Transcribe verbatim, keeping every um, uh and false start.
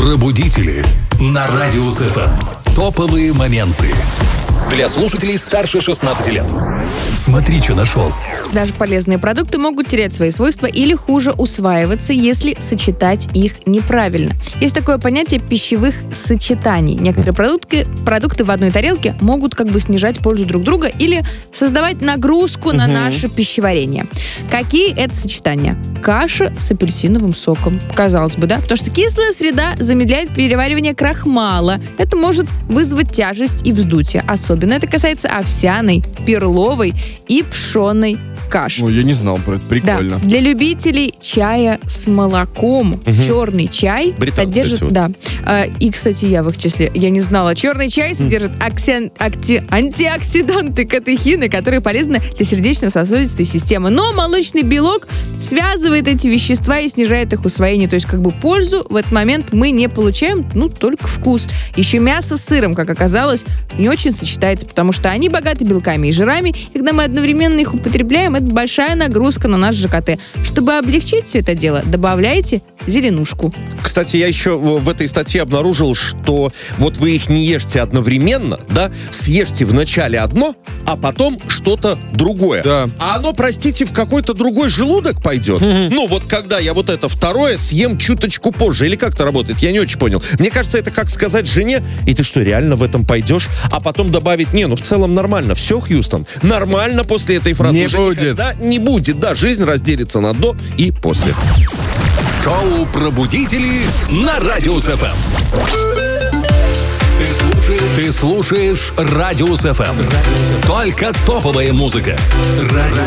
Пробудители на Радио эф эм. Топовые моменты. Для слушателей старше шестнадцати лет. Смотри, что нашел. Даже полезные продукты могут терять свои свойства или хуже усваиваться, если сочетать их неправильно. Есть такое понятие пищевых сочетаний. Некоторые продукты, продукты в одной тарелке могут как бы снижать пользу друг друга или создавать нагрузку на наше пищеварение. Какие это сочетания? Каша с апельсиновым соком. Казалось бы, да? Потому что кислая среда замедляет переваривание крахмала. Это может вызвать тяжесть и вздутие. Особенно это касается овсяной, перловой и пшеной каши. Ну, я не знал про это. Прикольно. Да. Для любителей чая с молоком угу. черный чай Британцы содержит... вот. Да. А, и, кстати, я в их числе, я не знала, черный чай содержит акси... акти... антиоксиданты, катехины, которые полезны для сердечно-сосудистой системы. Но молочный белок связывает эти вещества и снижает их усвоение. То есть, как бы пользу в этот момент мы не получаем, ну, только вкус. Еще мясо с сыром, как оказалось, не очень сочетается, потому что они богаты белками и жирами, и когда мы одновременно их употребляем, это большая нагрузка на наш ЖКТ. Чтобы облегчить все это дело, добавляйте зеленушку. Кстати, я еще в этой статье обнаружил, что вот вы их не ешьте одновременно, да, съешьте вначале одно, а потом что-то другое. Да. А оно, простите, в какой-то другой желудок пойдет. Mm-hmm. Ну, вот когда я вот это второе съем чуточку позже, или как это работает, я не очень понял. Мне кажется, это как сказать жене, и ты что, реально в этом пойдешь? А потом добавить, не, ну в целом нормально. Все, Хьюстон, нормально после этой фразы не уже будет. никогда не будет. Да, жизнь разделится на до и после. Шоу «Пробудители» на Радио эф эм. Ты слушаешь, ты слушаешь Радио эф эм. Только топовая музыка. Радио